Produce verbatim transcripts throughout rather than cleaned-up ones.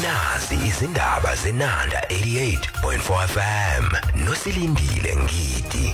Nazi izindaba zenanda eighty-eight point four F M nosilindile ngidi.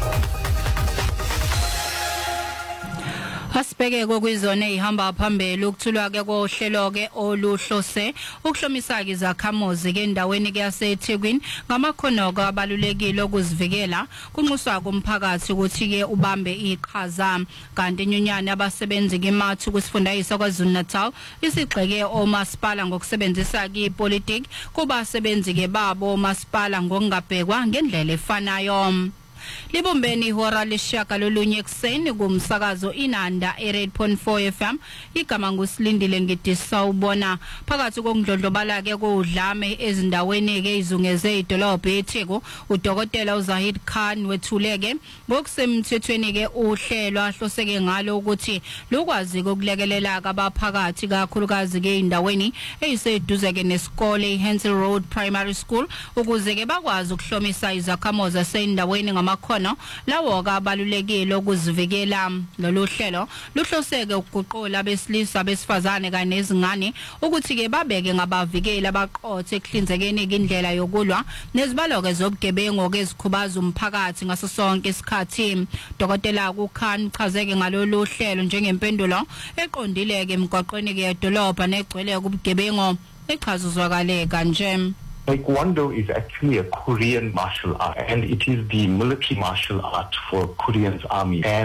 Asibheke kwizona ehamba phambili ukuthulwa ke kohlelo ke oluhlose ukuhlomisa izakhamuzi ke endaweni ke yaseThekwini ngamakhono abalulekile okuzivikela kunxuswa kumphakathi ukuthi ke ubambe iqhaza kanti inyunyane abasebenzi ke mathu kusifundayisa kwaZulu-Natal isigxeke omasipala ngokusebenzisa ke ipolitiki kubasebenzi ke babo omasipala ngokungabhekwa ngendlela efanayo. Libumbeni ihora leshaka lolunye ekseni kumsakazo inanda eighty-eight point four F M igama ngusilindile ngidisa ubona phakathi kokundlondlobala ke kodlame ezindaweni ke izungeze idolobha eTheku udokotela uZahid Khan wethuleke ngokusemthethweni ke uhlelo ahloseke ngalo ukuthi lokwazi ukulekelela abaphakathi kakhulukazi ke indaweni eyiseduze ke nesikole iHansel Road Primary School ukuze ke bakwazi ukuhlomisa izakhamuzi zasendaweni ngama makhono lawo kabalulekile ukuzivikela. Lolu hlelo luhloseke ukuguqula abesilisa abesifazane kanye nezingane ukuthi ke babeke ngabavikeli abaqothe ekuhlinzekeni indlela yokulwa nezibaloke zobugebengu kezikhubaza umphakathi ngaso sonke isikhathi. Dokotela kuKhan uchazeke ngalolu hlelo njengempendulo eqondile ke emgwaqweni ke edolobha negcwele kubugebengu echazuzwakale kanje. Taekwondo is actually a Korean martial art, and it is the military martial art for Korean's army. And